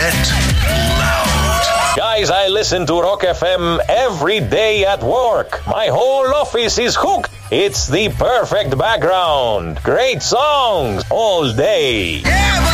Loud. Guys, I listen to Rock FM every day at work. My whole office is hooked. It's the perfect background. Great songs all day.